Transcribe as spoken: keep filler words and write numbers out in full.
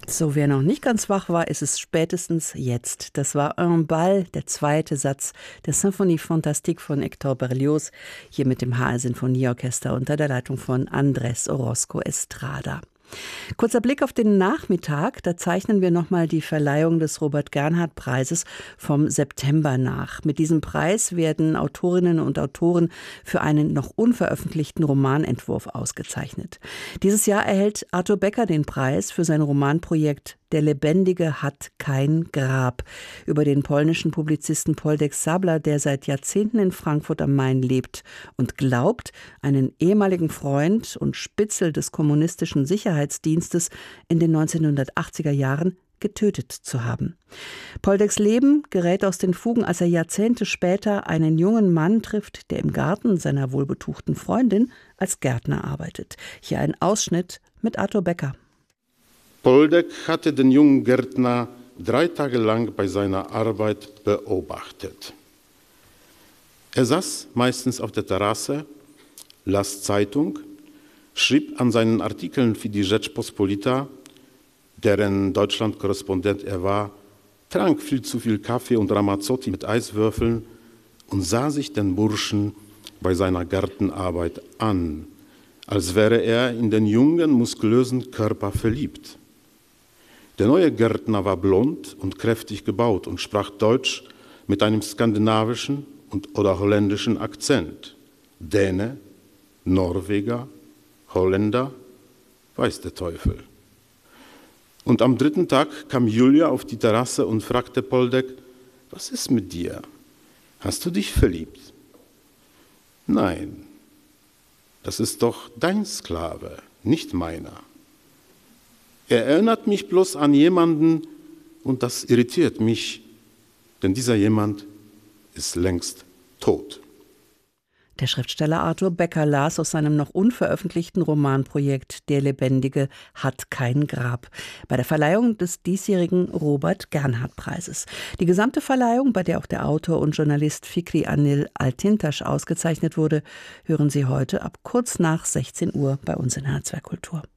So, wer noch nicht ganz wach war, ist es spätestens jetzt. Das war Un Bal, der zweite Satz der Symphonie Fantastique von Hector Berlioz, hier mit dem H R Sinfonieorchester unter der Leitung von Andrés Orozco Estrada. Kurzer Blick auf den Nachmittag, da zeichnen wir nochmal die Verleihung des Robert-Gernhardt-Preises vom September nach. Mit diesem Preis werden Autorinnen und Autoren für einen noch unveröffentlichten Romanentwurf ausgezeichnet. Dieses Jahr erhält Arthur Becker den Preis für sein Romanprojekt Der Lebendige hat kein Grab über den polnischen Publizisten Poldek Sabla, der seit Jahrzehnten in Frankfurt am Main lebt und glaubt, einen ehemaligen Freund und Spitzel des kommunistischen Sicherheitsdienstes in den neunzehnhundertachtziger Jahren getötet zu haben. Poldeks Leben gerät aus den Fugen, als er Jahrzehnte später einen jungen Mann trifft, der im Garten seiner wohlbetuchten Freundin als Gärtner arbeitet. Hier ein Ausschnitt mit Arthur Becker. Poldek hatte den jungen Gärtner drei Tage lang bei seiner Arbeit beobachtet. Er saß meistens auf der Terrasse, las Zeitung, schrieb an seinen Artikeln für die Rzeczpospolita, deren Deutschland-Korrespondent er war, trank viel zu viel Kaffee und Ramazzotti mit Eiswürfeln und sah sich den Burschen bei seiner Gartenarbeit an, als wäre er in den jungen, muskulösen Körper verliebt. Der neue Gärtner war blond und kräftig gebaut und sprach Deutsch mit einem skandinavischen und oder holländischen Akzent. Däne, Norweger, Holländer, weiß der Teufel. Und am dritten Tag kam Julia auf die Terrasse und fragte Poldek: Was ist mit dir? Hast du dich verliebt? Nein, das ist doch dein Sklave, nicht meiner. Er erinnert mich bloß an jemanden und das irritiert mich, denn dieser jemand ist längst tot. Der Schriftsteller Arthur Becker las aus seinem noch unveröffentlichten Romanprojekt Der Lebendige hat kein Grab bei der Verleihung des diesjährigen Robert-Gernhardt-Preises. Die gesamte Verleihung, bei der auch der Autor und Journalist Fikri Anil Altintasch ausgezeichnet wurde, hören Sie heute ab kurz nach sechzehn Uhr bei uns in H R zwei Kultur.